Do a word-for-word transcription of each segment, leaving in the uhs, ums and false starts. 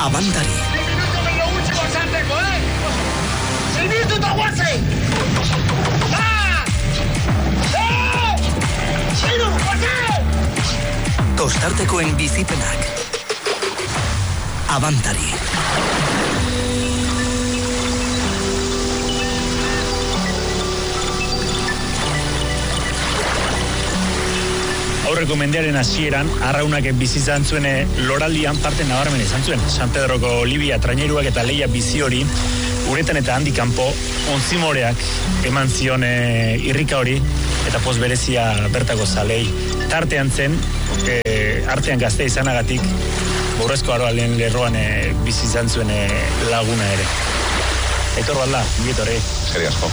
Abantari. Tostartekoen bizipenak. Abantari. Aurreko mendearen hasieran arraunak bizi izan zuen loraldian parte nabarmen izan zuen. San Pedroko Olibia, traineruak eta leia bizi hori, uretan eta handi kanpo, onzimoreak eman zion e, irrika hori, eta poz berezia bertako zalei. Tartean zen, e, artean gazte izanagatik, Borrezko Aroalen lerroan e, bizi izan zuen e, laguna ere. Etor bat da, bietorre. Eskerrik asko.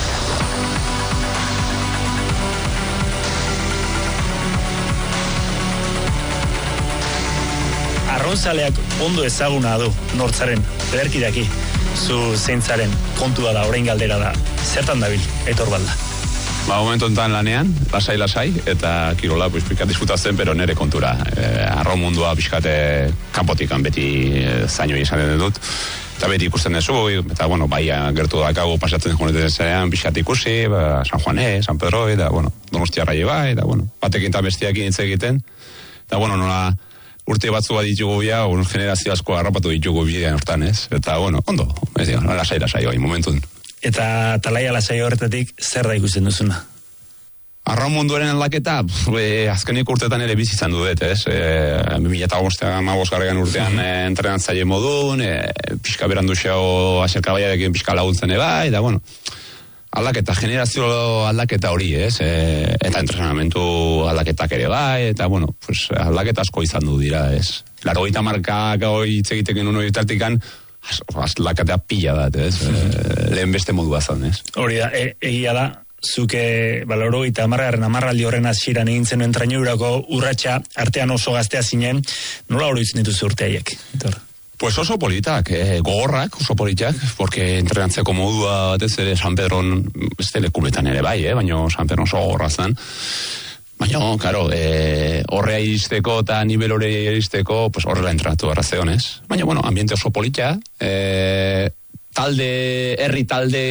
Arronzaleak ondo ezaguna du nortzaren, bederkidaki, zu zeintzaren kontua da, orain galdera da, zertan dabil, Etor balda. Ba, momentu enten lanean, lasai-lasai, eta kirola, pues, pixkat diskutatzen, pero nere kontura. E, arron mundua pixkate kanpotikan beti e, zainoi esaten dut, eta beti ikusten dezu, eta, bueno, bai, gertu dakago pasatzen jonetan zenean, pixkat ikusi, ba, San Juane, San Pedro, eta, bueno, Donostiarra bai, eta, bueno, batekin eta bestiakin hitz egiten, eta, bueno, nola, urte batzu bat ditugu bia, un generazio asko harrapatu ditugu bidean hortan, ez? Eta, bueno, ondo, ez dira, lasai-lasai bai, momentun. Eta talaia lasai horretatik, zer da ikusten duzuna? Arraun munduaren aldaketa, e, azkenik urtetan ere bizi izan dudet, ez? E, bi mila hamabost garren urtean e, entrenatzaile modun, e, pixka berandu xeo aserkabaiarekin pixka laguntzen eba, eta, bueno, aldaketa, generazio aldaketa hori, ez? E, eta entrenamentu aldaketak ere bai, eta, bueno, pues, aldaketa asko izan du dira, ez? Laro gita markak hori itzegiteken uno ditartikan, aldaketa pila dat, ez? E, lehen beste modua zan, ez? Hori da, e, egia da, zuke, baloro gita amarraren amarraldi horren hasieran egin zenuen trainurako urratxa, artean oso gaztea zinen, nola hori izan dituzu urteaiek? Pues oso politak, eh, gogorrak oso politak, porque entrenatzeko modua batez ere San Pedron, beste lekuletan ere bai, eh, baina San Pedron oso gogorra zen. Baina, karo, eh, horrea iristeko eta nivel hori iristeko, pues horrela entrenatu barra zeonez. Baina, bueno, ambiente oso politia, eh, talde, herri talde,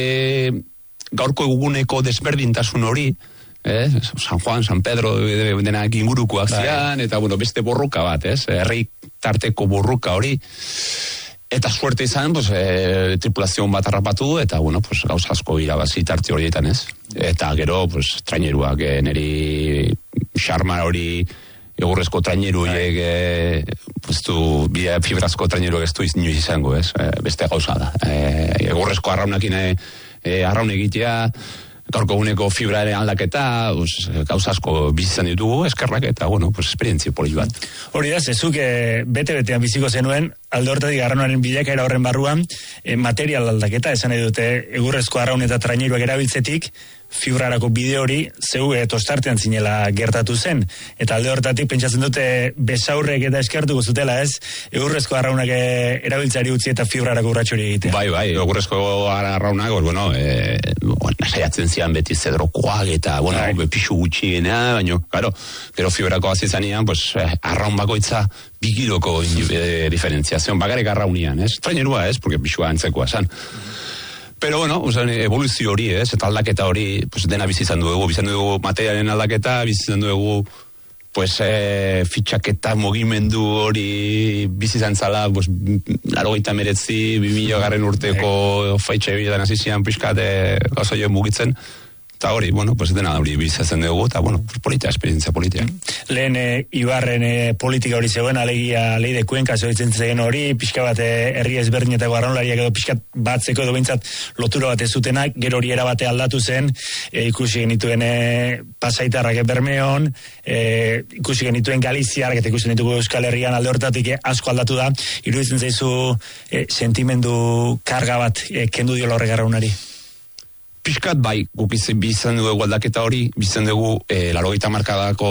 gaurko eguneko desberdintasun hori, eh, San Juan, San Pedro, denak ingurukoak zian, eta, bueno, beste borruka bat, ez, herri tarteko burruka hori, eta suerte izan, pues, e, tripulazion bat harrapatu, eta, bueno, pues, gauz asko irabazi tarte horietan, ez? Eta gero, pues, traineruak, e, neri xarma hori, egurrezko traineruak, e, pues, tu, bide fibrazko traineruak ez du inoiz izango, ez? E, beste gauza da. E, egurrezko arraunakin, e, arraun egitea, gaurko eguneko fibraren aldaketa, pues, gauza asko bizizan ditugu, eskerrak, eta, bueno, pues, esperientzia poli bat. Hori da, zezuk e, bete-betean biziko zenuen, alde hortatik arraunaren bilakaera horren barruan, e, material aldaketa, esan nahi dute, egurrezko arraun eta traineruak erabiltzetik, fibrarako bide hori zeu e, tostartean zinela gertatu zen. Eta alde hortatik pentsatzen dute besaurrek eta eskertuko zutela, ez? Egurrezko arraunak e, erabiltzari utzi eta fibrarako urratxo hori egitea. Bai, bai, egurrezko arraunak, bueno, e, nasaiatzen zian beti zedrokoak eta, bueno, bai, pixu gutxiena, baina, claro, gero fibrako hazizanean, pues, arraun bakoitza bigiloko e, diferentziazion, bakarrik arraunian, ez? Trainerua, ez? Porque pixua antzekoa zan. Pero, bueno, evoluzio hori, ez, eta aldaketa hori, pues, dena bizizan dugu, bizizan dugu materialen aldaketa, bizizan dugu, pues, e, fitxaketa mugimendu hori bizizan zala, pues, laro gaita meretzi, bimila garren urteko faitxe biletan azizian, pixkat, gauza joen mugitzen, eta hori, bueno, pues, dena hori bizitzen dugu, eta, bueno, pues, politia, esperientzia politia. Lehen e, Ibarren e, politika hori zegoen, alegia leide kuenka zoitzen zen hori, pixka bat herri ezberdinetako arraunlariak edo pixkat batzeko edo bintzat lotura bat ez zutenak, gero hori erabate aldatu zen, e, ikusi genituen e, Pasaitarrak Bermeon, e, ikusi genituen Galiziarrak eta ikusi genituko Euskal Herrian alde hortatik e, asko aldatu da, iruditzen zaizu e, sentimendu karga bat e, kendu dio horrek arraunari. Piskat bai, guk bizan dugu aldaketa hori, bizan dugu e, larogeita markadako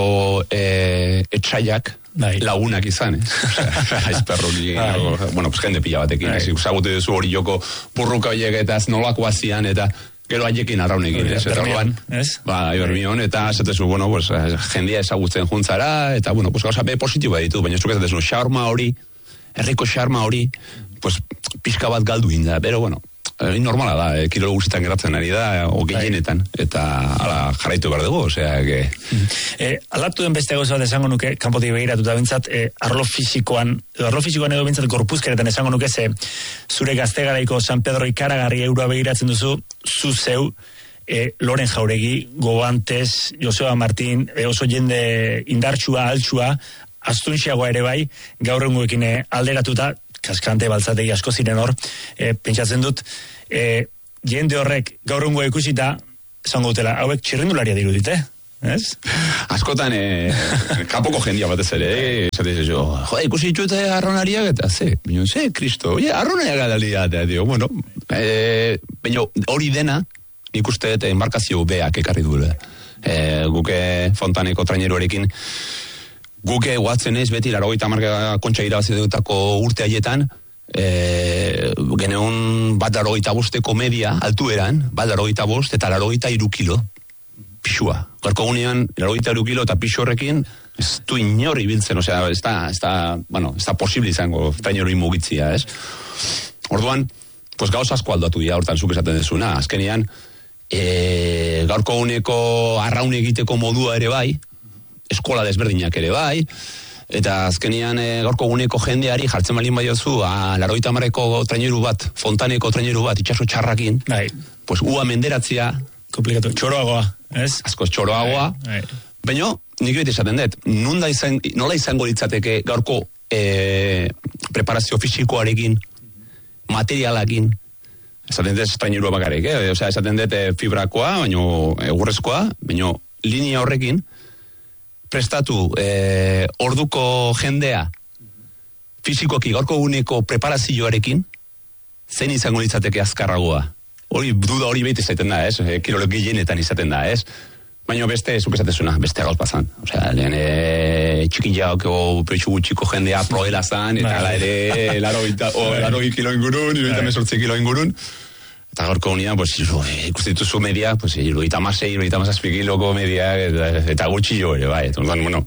e, etxaiak bai, lagunak izan, eh? Aizperroli, bueno, pues jende pila batekin, ez usagote duzu hori joko burruka horiek eta nolakoa zian, eta gero haiekin arraunekin, ez? Eta Bermion, ez? Ba, Bermion, eta esatezu, bueno, pues, jendia ezagutzen juntzara, eta, bueno, pues, gauza be positiboa ditu, baina ez dukezatezu, xarma hori, herriko xarma hori, pues, pixka bat galdu inda, pero bueno, eh, normala da, eh, kirolo guztietan geratzen ari da, o gehienetan, eta ala, jarraitu behar dugu, osea, que... Eh, alatu den beste gauza bat esango nuke, kanpotik begiratuta bintzat, eh, arlo fisikoan, edo arlo fisikoan edo bintzat gorpuzkeretan esango nuke, ze zure gaztegaraiko San Pedro ikaragarri eurua begiratzen duzu, zu zeu, eh, Loren Jauregi, Goantes, Joseba Martin, eh, oso jende indartsua, altxua, astunxiagoa ere bai, gaur egungoekin eh, alderatuta, kaskante baltzategi asko ziren hor, e, pentsatzen dut, e, jende horrek gaur egungo ikusita, esango dutela, hauek txirrindularia dirudite, ez? Askotan, e, kapoko jendia batez ere, eh? Zatez jo, joa, ikusi ditute arronariak, eta ze, bino, ze, kristo, oie, arronariak adalia, eta, dio, bueno, e, bino, hori dena, nik uste, embarkazio beak ekarri duela. E, guke Fontaneko traineruarekin, guke guatzen ez beti larogeita marka kontxa irabazi dutako urte haietan, e, geneun bat larogeita bosteko media altueran, bat larogeita bost eta larogeita iru kilo pixua. Garko gunean, larogeita iru kilo eta pixu horrekin, ez du inor ibiltzen, osea, ez da, ez da, bueno, ez da posible izango trainero mugitzia, ez? Orduan, pues gauz asko aldatu dira, hortan zuk esaten dezuna, azkenean, e, gaurko guneko arraun egiteko modua ere bai, eskola desberdinak ere bai, eta azkenian e, gaurko guneko jendeari jartzen balin baiozu, a larogeita hamarreko traineru bat, Fontaneko traineru bat, itxaso txarrakin, bai. Pues ua menderatzia, komplikatu, txoroagoa, ez? Asko txoroagoa, bai, bai. Baina, nik beti esaten dut, nunda izan, nola izango litzateke gaurko e, preparazio fisikoarekin, materialakin, esaten dut trainerua bakarrik, eh? Osea, esaten dut e, fibrakoa, baina egurrezkoa, baina linea horrekin, prestatu eh, orduko jendea fisikoki gaurko guneko preparazioarekin zein izango litzateke azkarragoa. Hori duda hori behit izaten da, ez? E, kirolok gehienetan izaten da, ez? Baina beste, zuk esatezuna, beste gauz pasan. Osea, lehen e, txikin jaoko petxu gutxiko jendea proela zan, eta ala ere larogeita kilo ingurun, iruita mesortzi kilo ingurun. Eta gaurko unian, pues, ikustituzu media, pues, iruita masei, iruita masazpi kiloko media, eta, eta gutxi jo ere, bai. Eta, bueno,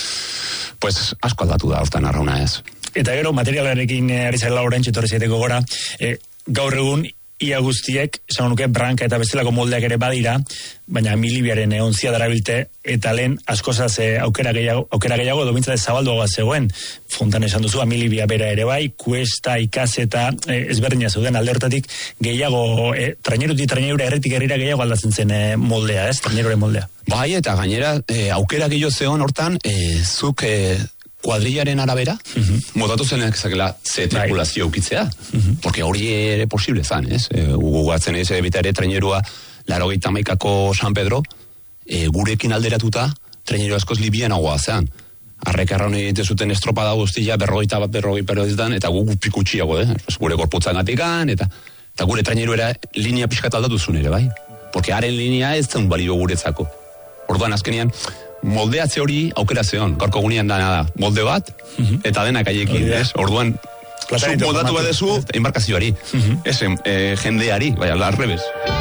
pues, asko aldatu da hortan arrauna ez. Eta gero, materialarekin ari zarela orain txetorri zaiteko gora, e, gaur egun, ia guztiek, esan nuke, branka eta bestelako moldeak ere badira, baina milibiaren onzia darabilte, eta lehen askozaz aukera gehiago, aukera gehiago, edo bintzat zabalduagoa zegoen. Fontan esan duzu, milibia bera ere bai, kuesta, ikaseta, e, ezberdina zeuden alde hortatik, gehiago, e, trainerutik trainerura erretik herrira gehiago aldatzen zen e, moldea, ez? Traineruren moldea. Bai, eta gainera, e, aukera gehiago zegoen hortan, e, zuk... E, kuadrillaren arabera, uh-huh. modatu zenak zakela ze tripulazio ukitzea, uh-huh. porque hori ere posible zan, ez? E, Ugatzen ez, bita ere trainerua larogeita hamaikako San Pedro, e, gurekin alderatuta, traineru askoz libianagoa zean. Arrekarra honi egiten zuten estropada guztia, berrogeita bat, berrogei perioditan, eta gu pikutxiago, eh? Gure korputzan gatikan, eta, eta gure traineru era linea pixkat aldatu zuen ere, bai? Porque haren linea ez zen balio guretzako. Orduan azkenian, moldeatze hori aukera zeon, gaurko gunean dana da, molde bat, uh-huh. eta denak aiekin, ez? Orduan, zuk moldatu badezu, embarkazioari, uh-huh. ez, eh, jendeari, bai, al revés.